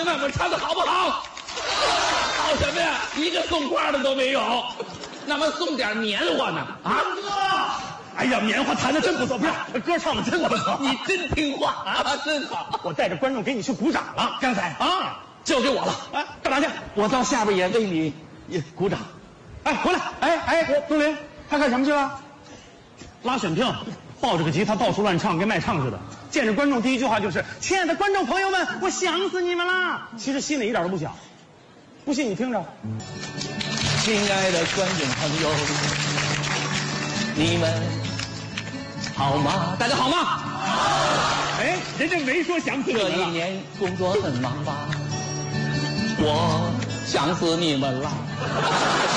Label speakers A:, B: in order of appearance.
A: 看我唱的好不好？好什么呀？一个送花的都没有。那么送点棉花呢？啊，
B: 哎呀，棉花弹的真不错，不是歌唱的真不错，
A: 你真听话啊，真好。
B: 我带着观众给你去鼓掌了。
A: 刚才
B: 啊，
A: 交给我了。
B: 哎，干嘛去？
A: 我到下边也为你也鼓掌。
B: 哎，回来！哎，东林，他干什么去了？拉选票，抱着个吉他到处乱唱，跟卖唱似的。见着观众第一句话就是：“亲爱的观众朋友们，我想死你们啦！”其实心里一点都不想。不信你听着。
A: 亲爱的观众朋友，你们好吗？大家好吗？
B: 哎，人家没说想死你们了。
A: 这一年工作很忙吧？我想死你们了。